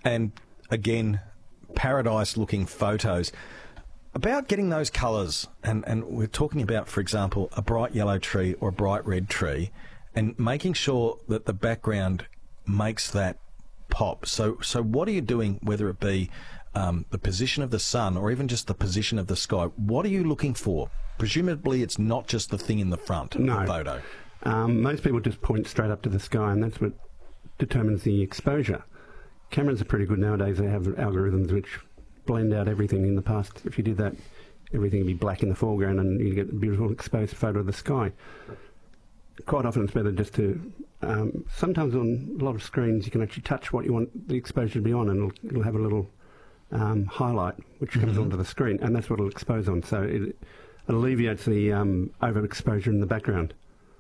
and again, paradise-looking photos. About getting those colours, and we're talking about, for example, a bright yellow tree or a bright red tree, and making sure that the background makes that pop. So what are you doing, whether it be the position of the sun or even just the position of the sky? What are you looking for? Presumably it's not just the thing in the front of the photo. Most people just point straight up to the sky, and that's what determines the exposure. Cameras are pretty good nowadays. They have algorithms which blend out everything. In the past, if you did that, everything would be black in the foreground and you get a beautiful exposed photo of the sky. Quite often it's better just to, sometimes on a lot of screens you can actually touch what you want the exposure to be on, and it'll have a little highlight which comes onto the screen, and that's what it'll expose on. So it alleviates the overexposure in the background.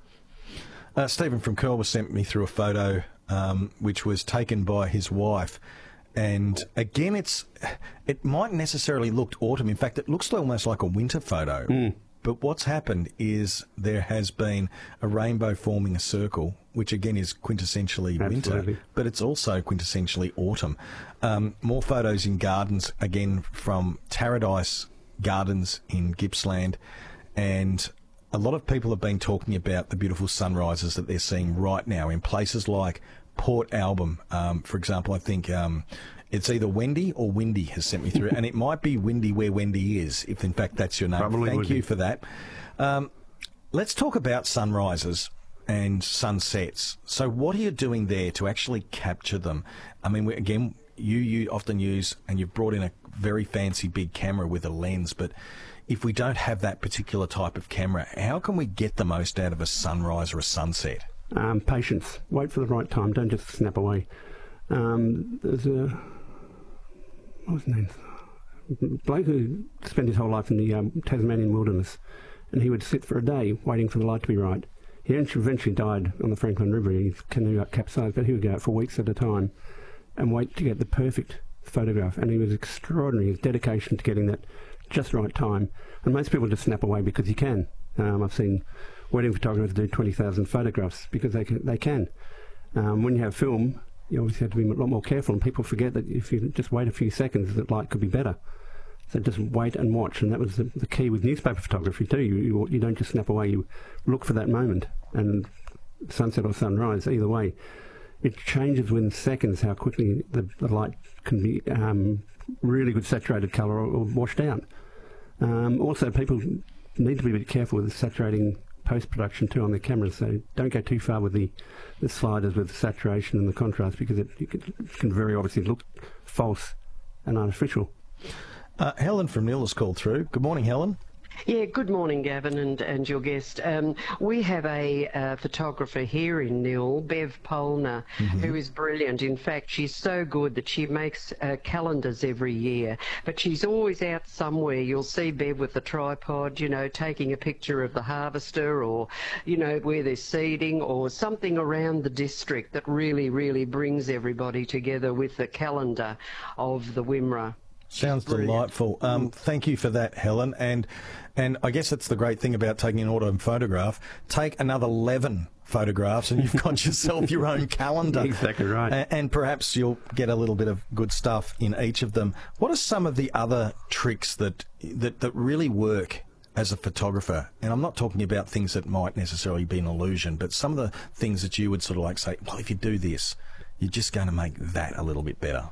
Stephen from Curl was sent me through a photo which was taken by his wife. And again, it mightn't necessarily look autumn. In fact, it looks almost like a winter photo. But what's happened is there has been a rainbow forming a circle, which again is quintessentially winter, but it's also quintessentially autumn. More photos in gardens, again from Taradise Gardens in Gippsland. And a lot of people have been talking about the beautiful sunrises that they're seeing right now in places like Port Album. For example, I think it's either Wendy or Windy has sent me through, and it might be Windy where Wendy is, if in fact that's your name. Probably Thank you for that. Let's talk about sunrises and sunsets. So what are you doing there to actually capture them? I mean, again, you often use, and you've brought in a very fancy big camera with a lens, but if we don't have that particular type of camera, how can we get the most out of a sunrise or a sunset? Patience. Wait for the right time. Don't just snap away. There's a... what was his name? Bloke who spent his whole life in the Tasmanian wilderness, and he would sit for a day waiting for the light to be right. He eventually died on the Franklin River. His canoe got capsized, but he would go out for weeks at a time and wait to get the perfect photograph. And he was extraordinary, his dedication to getting that just right time. And most people just snap away because you can. I've seen wedding photographers do 20,000 photographs because they can. When you have film, you obviously have to be a lot more careful, and people forget that if you just wait a few seconds, the light could be better. So just wait and watch, and that was the key with newspaper photography too. You don't just snap away, you look for that moment, and sunset or sunrise, either way, it changes within seconds how quickly the light can be really good saturated colour or washed out. Also, people need to be a bit careful with saturating post-production too on their cameras, so don't go too far with the sliders with the saturation and the contrast, because it can very obviously look false and artificial. Helen from Nil has called through. Good morning, Helen. Yeah, good morning, Gavin, and your guest. We have a photographer here in Nil, Bev Polner, who is brilliant. In fact, she's so good that she makes calendars every year, but she's always out somewhere. You'll see Bev with the tripod, you know, taking a picture of the harvester, or, you know, where they're seeding, or something around the district that really, really brings everybody together with the calendar of the Wimmera. Sounds delightful. Thank you for that, Helen. And I guess that's the great thing about taking an autumn photograph. Take another 11 photographs and you've got yourself your own calendar. Exactly right. And perhaps you'll get a little bit of good stuff in each of them. What are some of the other tricks that really work as a photographer? And I'm not talking about things that might necessarily be an illusion, but some of the things that you would sort of like say, well, if you do this, you're just going to make that a little bit better.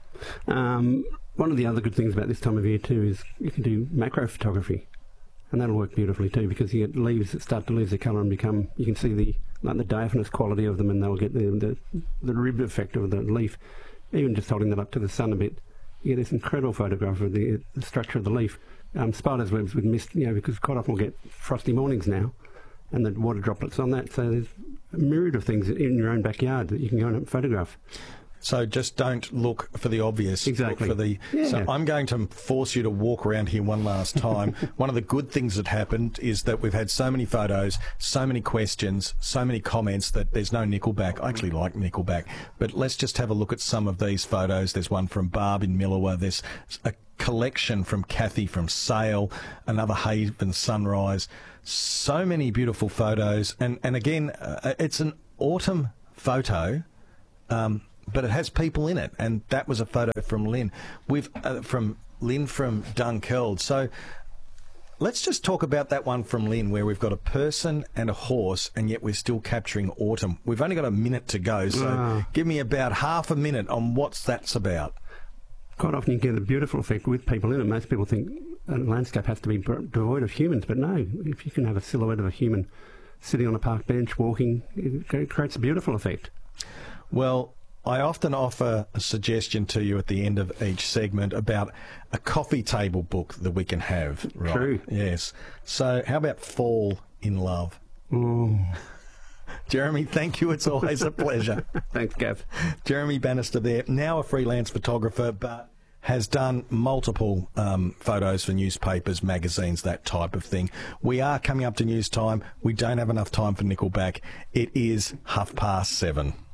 One of the other good things about this time of year too is you can do macro photography, and that'll work beautifully too, because you get leaves that start to lose their colour and become, you can see the diaphanous quality of them, and they'll get the rib effect of the leaf. Even just holding that up to the sun a bit, you get this incredible photograph of the structure of the leaf. Spider's webs with mist, you know, because quite often we'll get frosty mornings now, and the water droplets on that. So there's a myriad of things in your own backyard that you can go and photograph. So just don't look for the obvious. Exactly. Look for the. Yeah. So I'm going to force you to walk around here one last time. One of the good things that happened is that we've had so many photos, so many questions, so many comments that there's no Nickelback. I actually like Nickelback, but let's just have a look at some of these photos. There's one from Barb in Millawa. There's a collection from Kathy from Sale, another Haven sunrise. So many beautiful photos, and again, it's an autumn photo. but it has people in it, and that was a photo from Lynn. From Lynn from Dunkeld. So let's just talk about that one from Lynn, where we've got a person and a horse, and yet we're still capturing autumn. We've only got a minute to go, so give me about half a minute on what that's about. Quite often you get a beautiful effect with people in it. Most people think a landscape has to be devoid of humans, but no, if you can have a silhouette of a human sitting on a park bench walking, it creates a beautiful effect. Well, I often offer a suggestion to you at the end of each segment about a coffee table book that we can have. Right? True. Yes. So how about Fall in Love? Oh. Jeremy, thank you. It's always a pleasure. Thanks, Gav. Jeremy Bannister there, now a freelance photographer, but has done multiple photos for newspapers, magazines, that type of thing. We are coming up to news time. We don't have enough time for Nickelback. It is 7:30.